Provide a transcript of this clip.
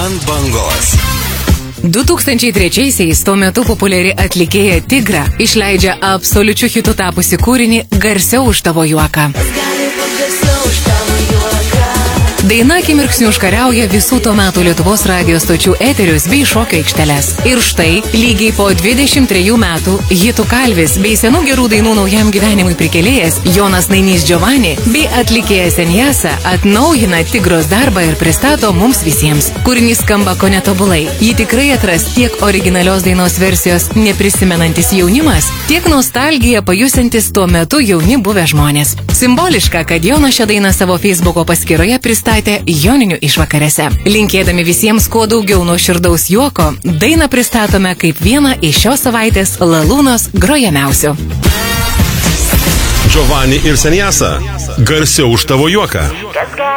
Ant bangos. 2003-aisiais tuo metu populiari atlikėja Tigra išleidžia absoliučiu hitu tapusi kūrinį Garsiau už tavo juoką. Daina akimirksniu užkariauja visų tuo metu Lietuvos radijo stočių eterius bei šokio aikšteles. Ir štai, lygiai po 23 metų, hitų kalvis bei senų gerų dainų naujam gyvenimui prikėlėjas Jonas Nainys Giovanni bei atlikėjas Senjasa atnaujina Tigros darbą ir pristato mums visiems. Kūrinys skamba kone tobulai. Jį tikrai atras tiek originalios dainos versijos neprisimenantis jaunimas, tiek nostalgiją pajusiantis tuo metu jauni buvę žmonės. Simboliška, kad Jonas šią dainą savo Facebooko paskyroje pristatė joninių išvakarėse. Linkėdami visiems kuo daugiau nuoširdaus juoko, dainą pristatome kaip vieną iš šios savaitės Lalūnos grojamiausių. Giovanni ir Senjasa. Garsiau už tavo juoką.